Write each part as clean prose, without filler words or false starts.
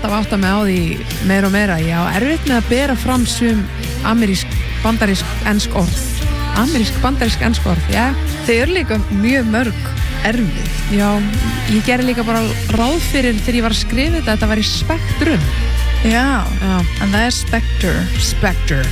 alltaf átt að mig á því meira og meira. Ég á erfitt með að bera fram sum amerísk, bandarísk, ensk orð. Amerísk, bandarísk, ensk orð, já. Þau eru líka mjög mörg erfið. Já, ég gerði líka bara ráð fyrir þegar ég var að skrifa þetta væri Spektrum. Já, en það er Spectre.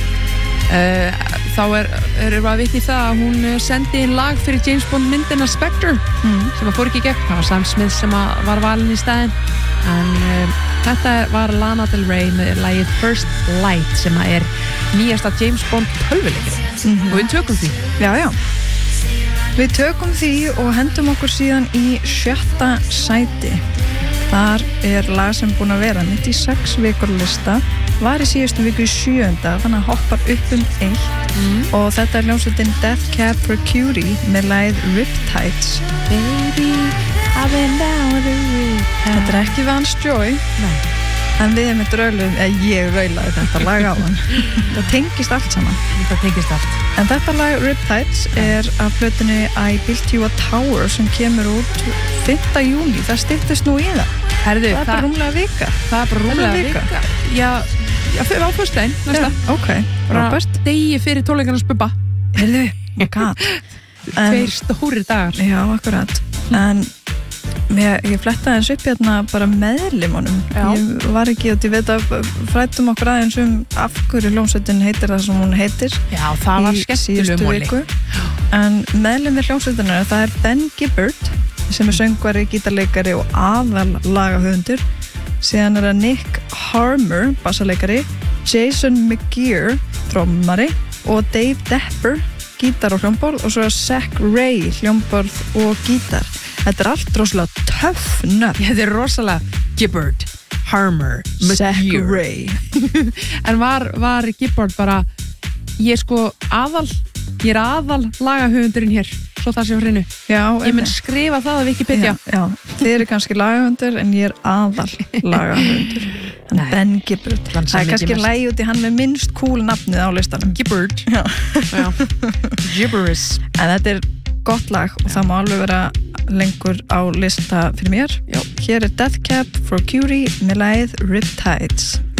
Þá erum við að vita í það að hún sendi inn lag fyrir James Bond myndina Spectre sem að fór ekki í gegn. Það var Sam Smith sem var valinn í staðinn. En þetta var Lana Del Rey með lagið First Light sem að er nýjasta James Bond tölvuleikir. Og við tökum því. Já. Við tökum því og hendum okkur síðan í 6. sæti. Þar er lag sem búin að vera mitt í 6 vikur lista, var í síðustu viku í 7. þannig að hoppar upp 1 og þetta er hljómsveitin Death Cab for Cutie með lagið Riptides. Baby, I've been down with the Riptides. Þetta er ekki Vance Joy. Nei. En við með draulum, ég raulaði þetta lag á hann. Það tengist allt saman. Það tengist allt. En þetta lag Riptides er af plötunni I Built You a Tower sem kemur út 5. júní. Það styttist nú í það. Herðu, það er bara rúmlega vika. Það er bara rúmlega vika. Já, fyrir á föstudaginn, næsta. Já, ok, Robert. Degi fyrir tónleikarnas Bubba. Hellu, my god. 2 stórir dagar. Já, akkurat. En ég flettaði eins upp hérna bara meðlimunum. Ég var ekki og ég veit að frættum okkur aðeins af hverju hljómsveitin heitir það sem hún heitir. Já, það var skemmtileg móli. En meðlimir hljómsveitinnar, það er Ben Gibbard sem er söngvari, gítarleikari og aðal lagahöfundur. Síðan er það Nick Harmer, bassaleikari, Jason McGear, trommari og Dave Depper, gítar og hljómborð og svo Zach Ray, hljómborð og gítar. Þetta er allt rosalega töff nöfn. Þetta er rosalega Gibbard, Harmer, Zach Ray. En var Gibbard bara, ég er aðal lagahöfundurinn hér, svo það sé á hreinu. Já. Ég mun skrifa það á Wikipedia. Já, þið eru kannski lagahöfundur en ég er aðal lagahöfundur. Ben Gibbard. Það er kannski lagi út í hann með minnst cool nafnið á listanum. Gibbard. Já. Gibberish. En þetta er gott lag og það má alveg vera lengur á lista fyrir mér. Já. Hér er Death Cab for Cutie með lagið Riptides.